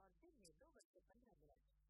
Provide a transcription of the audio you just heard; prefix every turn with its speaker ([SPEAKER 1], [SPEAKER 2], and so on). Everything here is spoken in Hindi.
[SPEAKER 1] और दिन में 2 बज के 15 मिनट।